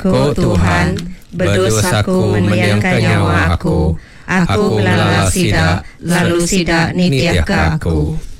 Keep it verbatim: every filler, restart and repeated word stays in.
Kau Tuhan, berdosaku mendiamkan nyawa aku. Aku melala sidak, lalu sidak nitya ke aku.